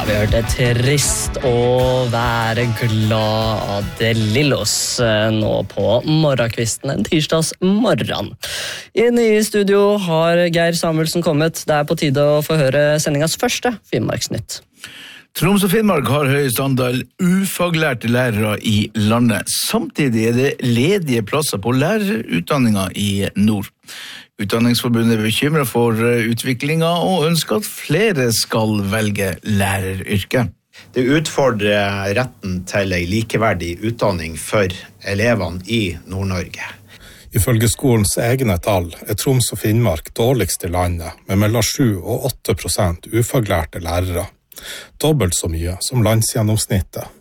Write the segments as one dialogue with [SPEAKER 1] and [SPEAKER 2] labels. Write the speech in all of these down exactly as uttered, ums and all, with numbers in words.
[SPEAKER 1] vi hørte trist å være glad av De Lillos nå på morgenkvisten en tirsdagsmorgen. Inn i studio har Geir Samuelsen kommet. Det er på tide å få høre sendingas første Finnmarksnytt.
[SPEAKER 2] Troms og Finnmark har høyest andel ufaglærte lærere i landet. Samtidig er det ledige plasser på lærerutdanninga i nord. Utdanningsforbundet er bekymret for utviklingen og ønsker at flere skal velge læreryrket.
[SPEAKER 3] Det utfordrer retten til en likeverdig utdanning for elevene i Nord-Norge.
[SPEAKER 4] Ifølge skolens egne tall er Troms og Finnmark dårligst i landet, med mellom sju og åtte prosent ufaglærte lærere. Dobbelt så mye som landsgjennomsnittet.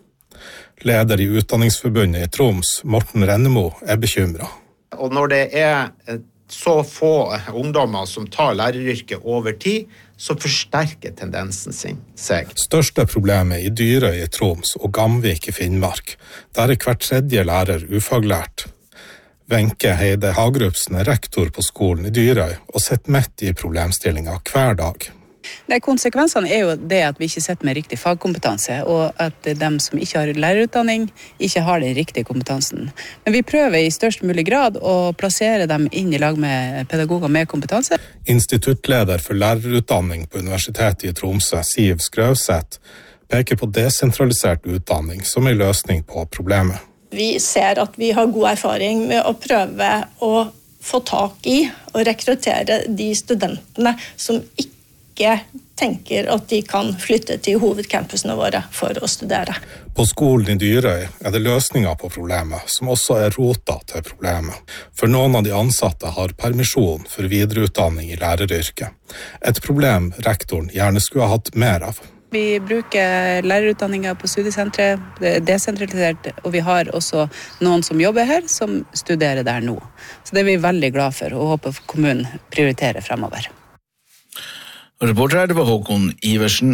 [SPEAKER 4] Leder i Utdanningsforbundet i Troms, Morten Rennemo, er bekymret.
[SPEAKER 3] Og når det er så få ungdommer som tar læreryrket over tid, så forsterker tendensen sin seg.
[SPEAKER 4] Største problemet i Dyrøy i Troms og Gamvik i Finnmark. Der er hver tredje lærer ufaglært. Wenche Heide Hagrupsen er rektor på skolen i Dyrøy og sitter midt i problemstillingen hver dag.
[SPEAKER 5] Nei, konsekvensene er jo det at vi ikke sitter med riktig fagkompetanse, og at de som ikke har lærerutdanning, ikke har den riktige kompetansen. Men vi prøver i størst mulig grad å plassere dem inn i lag med pedagoger med kompetanse.
[SPEAKER 4] Instituttleder for lærerutdanning på Universitetet i Tromsø, Siv Skrøvseth, peker på desentralisert utdanning som en løsning på problemet.
[SPEAKER 6] Vi ser at vi har god erfaring med å prøve å få tak i og rekruttere de studentene som ikke ikke tenker at de kan flytte til hovedcampusene våre for å studere.
[SPEAKER 4] På skolen i Dyrøy er det løsninger på problemet, som også er rota til problemet. For noen av de ansatte har permisjon for videreutdanning i læreryrket. Et problem rektoren gjerne skulle ha hatt mer av.
[SPEAKER 5] Vi bruker lærerutdanninger på studiesentret, det er desentralisert, og vi har også noen som jobber her, som studerer der nå. Så det er vi veldig glad for, og håper kommunen prioriterer fremover.
[SPEAKER 2] Reporter her, det var Håkon Iversen.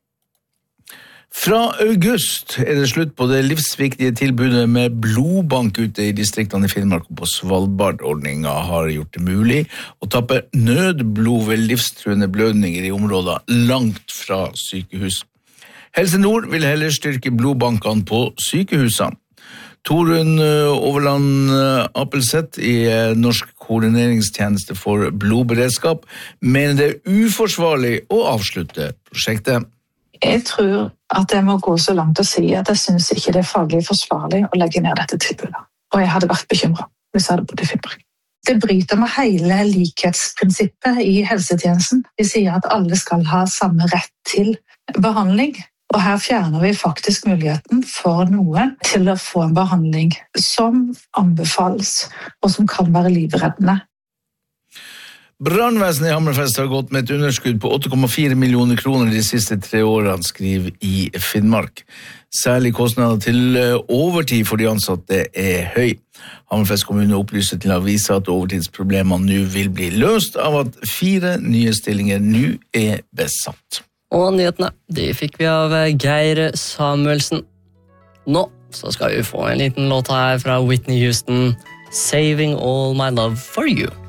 [SPEAKER 2] Fra august er det slutt på det livsviktige tilbudet med blodbank ute i distriktene i Finnmark og på Svalbard. Ordningen har gjort det mulig å tappe nødblod ved livstruende blødninger i områder langt fra sykehus. Helse Nord vil heller styrke blodbankene på sykehusene. Torunn Overland Appelseth i Norsk koordineringstjeneste for blodberedskap mener det er uforsvarlig å avslutte prosjektet.
[SPEAKER 7] Jeg tror at jeg må gå så langt å si at jeg synes ikke det er faglig forsvarlig å legge ned dette tilbudet. Og jeg hadde vært bekymret hvis jeg hadde bodd i Finnmark. Det bryter med hele likhetsprinsippet i helsetjenesten. Vi sier at alle skal ha samme rett til behandling. Og her fjerner vi faktisk muligheten for noen til å få en behandling som anbefales, og som kan være livreddende.
[SPEAKER 2] Brannvesenet i Hammerfest har gått med et underskudd på åtte komma fire millioner kroner de siste tre årene, skriver i Finnmark. Særlig kostnader til overtid for de ansatte er høy. Hammerfest kommune opplyser til avisa at overtidsproblemene nå vil bli løst av at fire nye stillinger nå er besatt.
[SPEAKER 1] Og nyhetene, de fikk vi av Geir Samuelsen. Nå så skal vi få en liten låt her fra Whitney Houston, Saving All My Love For You.